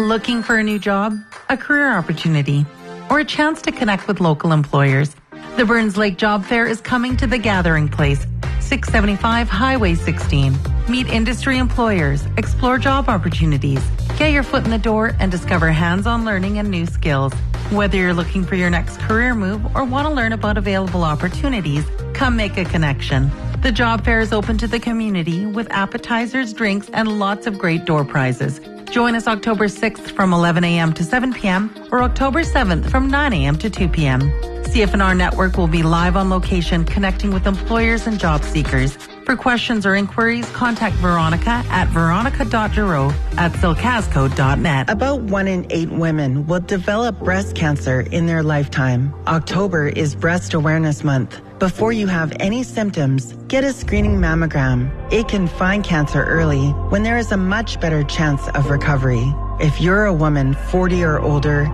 Looking for a new job, a career opportunity, or a chance to connect with local employers? The Burns Lake Job Fair is coming to the Gathering Place, 675 Highway 16. Meet industry employers, explore job opportunities, get your foot in the door, and discover hands-on learning and new skills. Whether you're looking for your next career move or want to learn about available opportunities, come make a connection. The job fair is open to the community with appetizers, drinks, and lots of great door prizes. Join us October 6th from 11 a.m. to 7 p.m. or October 7th from 9 a.m. to 2 p.m. CFNR Network will be live on location connecting with employers and job seekers. For questions or inquiries, contact Veronica at veronica.giroux@silcasco.net. About 1 in 8 women will develop breast cancer in their lifetime. October is Breast Awareness Month. Before you have any symptoms, get a screening mammogram. It can find cancer early when there is a much better chance of recovery. If you're a woman 40 or older,